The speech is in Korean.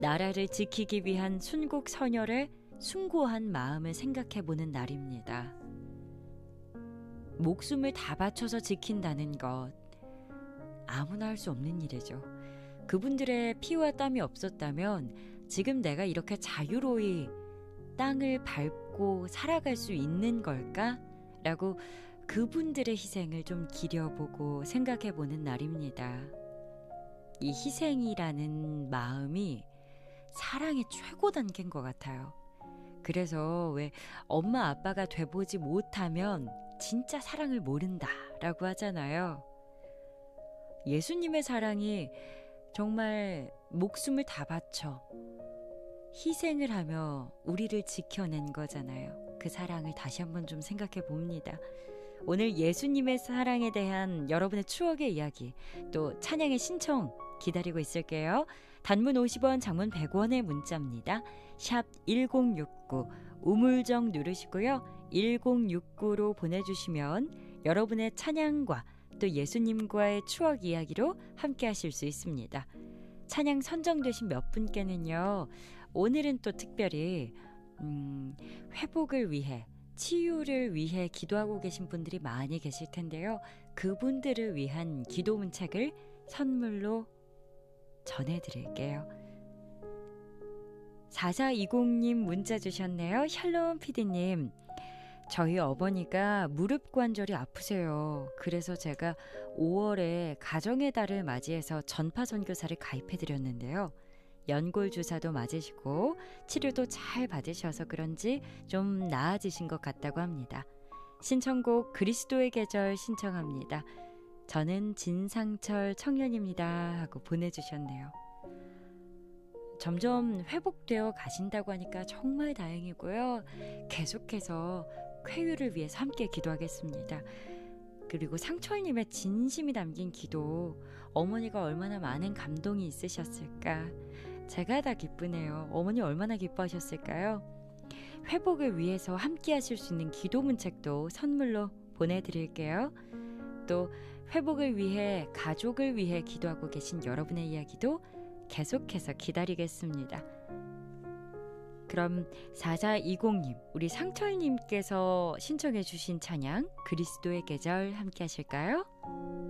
나라를 지키기 위한 순국 선열의 숭고한 마음을 생각해보는 날입니다. 목숨을 다 바쳐서 지킨다는 것, 아무나 할 수 없는 일이죠. 그분들의 피와 땀이 없었다면 지금 내가 이렇게 자유로이 땅을 밟고 살아갈 수 있는 걸까? 라고 그분들의 희생을 좀 기려보고 생각해보는 날입니다. 이 희생이라는 마음이 사랑의 최고 단계인 것 같아요. 그래서 왜 엄마 아빠가 돼보지 못하면 진짜 사랑을 모른다 라고 하잖아요. 예수님의 사랑이 정말 목숨을 다 바쳐 희생을 하며 우리를 지켜낸 거잖아요. 그 사랑을 다시 한번 좀 생각해 봅니다. 오늘 예수님의 사랑에 대한 여러분의 추억의 이야기, 또 찬양의 신청 기다리고 있을게요. 단문 50원, 장문 100원의 문자입니다. 샵 1069, 우물정 누르시고요. 1069로 보내주시면 여러분의 찬양과 또 예수님과의 추억 이야기로 함께 하실 수 있습니다. 찬양 선정되신 몇 분께는요, 오늘은 또 특별히 회복을 위해, 치유를 위해 기도하고 계신 분들이 많이 계실 텐데요. 그분들을 위한 기도 문책을 선물로 전해드릴게요. 4420님 문자 주셨네요. 샬롬 PD님, 저희 어머니가 무릎 관절이 아프세요. 그래서 제가 5월에 가정의 달을 맞이해서 전파 선교사를 가입해드렸는데요. 연골 주사도 맞으시고 치료도 잘 받으셔서 그런지 좀 나아지신 것 같다고 합니다. 신청곡 그리스도의 계절 신청합니다. 저는 진상철 청년입니다 하고 보내주셨네요. 점점 회복되어 가신다고 하니까 정말 다행이고요. 계속해서 쾌유를 위해서 함께 기도하겠습니다. 그리고 상철님의 진심이 담긴 기도, 어머니가 얼마나 많은 감동이 있으셨을까. 제가 다 기쁘네요. 어머니 얼마나 기뻐하셨을까요? 회복을 위해서 함께 하실 수 있는 기도 문책도 선물로 보내드릴게요. 또 회복을 위해, 가족을 위해 기도하고 계신 여러분의 이야기도 계속해서 기다리겠습니다. 그럼 4420님, 우리 상철님께서 신청해 주신 찬양 그리스도의 계절 함께 하실까요?